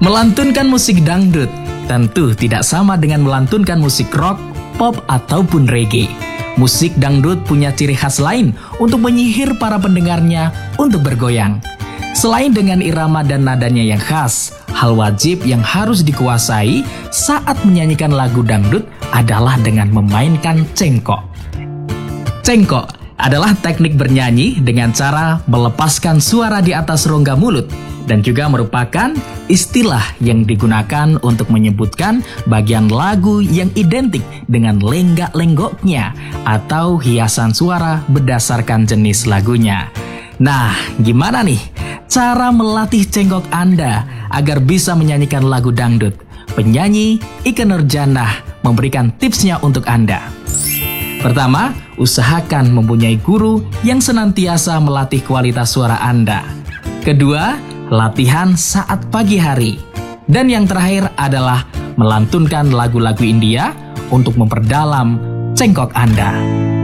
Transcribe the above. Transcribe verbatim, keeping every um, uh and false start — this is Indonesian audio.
Melantunkan musik dangdut tentu tidak sama dengan melantunkan musik rock, pop, ataupun reggae. Musik dangdut punya ciri khas lain untuk menyihir para pendengarnya untuk bergoyang. Selain dengan irama dan nadanya yang khas, hal wajib yang harus dikuasai saat menyanyikan lagu dangdut adalah dengan memainkan cengkok. Cengkok adalah teknik bernyanyi dengan cara melepaskan suara di atas rongga mulut dan juga merupakan istilah yang digunakan untuk menyebutkan bagian lagu yang identik dengan lenggak-lenggoknya atau hiasan suara berdasarkan jenis lagunya. Nah, gimana nih cara melatih cengkok Anda agar bisa menyanyikan lagu dangdut? Penyanyi Ike Nurjanah memberikan tipsnya untuk Anda. Pertama, usahakan mempunyai guru yang senantiasa melatih kualitas suara Anda. Kedua, latihan saat pagi hari. Dan yang terakhir adalah melantunkan lagu-lagu India untuk memperdalam cengkok Anda.